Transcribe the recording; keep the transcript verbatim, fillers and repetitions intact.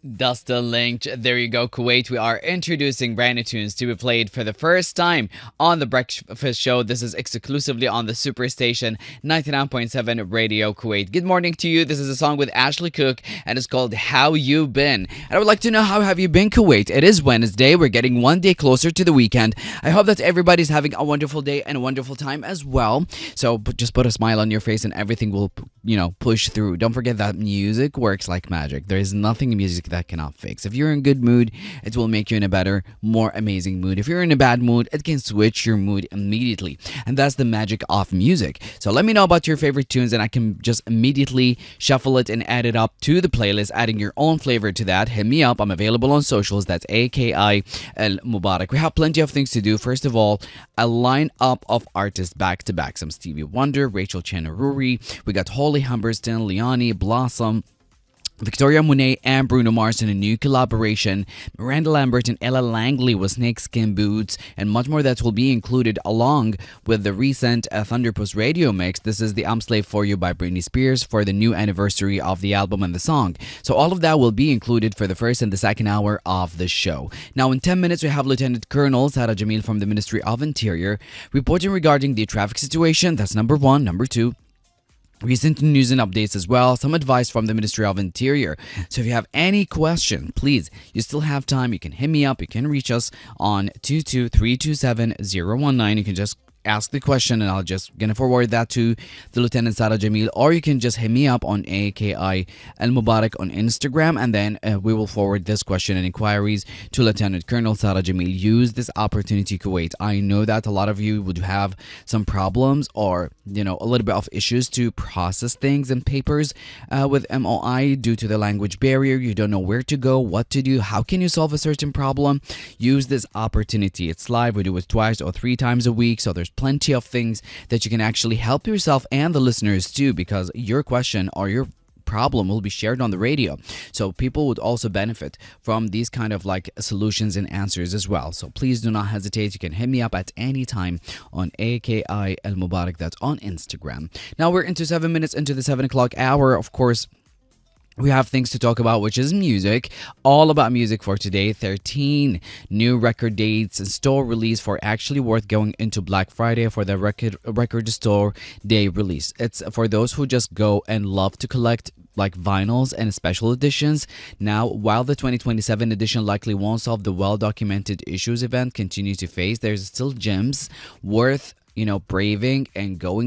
Dustin Lynch. There you go, Kuwait. We are introducing brand new tunes to be played for the first time on the Breakfast Show. This is exclusively on the Superstation ninety-nine point seven Radio Kuwait. Good morning to you. This is a song with Ashley Cook and it's called How You Been. And I would like to know, how have you been, Kuwait? It is Wednesday. We're getting one day closer to the weekend. I hope that everybody's having a wonderful day and a wonderful time as well. So p- just put a smile on your face and everything will, you know, push through. Don't forget that music works like magic. There is nothing in music that cannot fix. If you're in good mood, it will make you in a better, more amazing mood. If you're in a bad mood, it can switch your mood immediately. And that's the magic of music. So let me know about your favorite tunes and I can just immediately shuffle it and add it up to the playlist, adding your own flavor to that. Hit me up. I'm available on socials. That's A K I Al Mubarak. We have plenty of things to do. First of all, a lineup of artists back to back. Some Stevie Wonder, Rachel Chen-Aruri. We got Holly Humberston, Leonie, Blossom, Victoria Monet and Bruno Mars in a new collaboration, Miranda Lambert and Ella Langley with Snakeskin Boots, and much more that will be included along with the recent uh, Thunderpuss radio mix. This is the I'm Slave For You by Britney Spears for the new anniversary of the album and the song. So all of that will be included for the first and the second hour of the show. Now in ten minutes we have Lieutenant Colonel Sarah Jamil from the Ministry of Interior reporting regarding the traffic situation. That's number one. Number two, recent news and updates as well, some advice from the Ministry of Interior. So if you have any question, please, you still have time. You can hit me up. You can reach us on two two three two seven zero one nine. You can just ask the question and I'll just gonna forward that to the Lieutenant Sarah Jamil, or you can just hit me up on A K I Al Mubarak on Instagram, and then uh, we will forward this question and inquiries to Lieutenant Colonel Sarah Jamil. Use this opportunity, Kuwait. I know that a lot of you would have some problems or, you know, a little bit of issues to process things and papers uh, with M O I due to the language barrier. You don't know where to go, what to do, how can you solve a certain problem. Use this opportunity. It's live. We do it twice or three times a week, so there's plenty of things that you can actually help yourself and the listeners too, because your question or your problem will be shared on the radio, so people would also benefit from these kind of like solutions and answers as well. So please do not hesitate. You can hit me up at any time on A K I Al Mubarak. That's on Instagram. Now we're into seven minutes into the seven o'clock hour. Of course, we have things to talk about, which is music. All about music for today. thirteen new record dates and store release for Actually Worth going into Black Friday for the record record store day release. It's for those who just go and love to collect like vinyls and special editions. Now, while the twenty twenty-seven edition likely won't solve the well-documented issues event continues to face, there's still gems worth, you know, braving and going